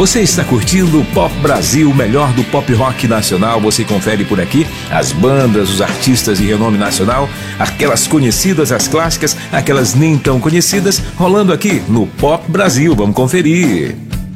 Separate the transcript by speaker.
Speaker 1: Você está curtindo o Pop Brasil, o melhor do pop rock nacional. Você confere por aqui as bandas, os artistas de renome nacional, aquelas conhecidas, as clássicas, aquelas nem tão conhecidas, rolando aqui no Pop Brasil. Vamos conferir.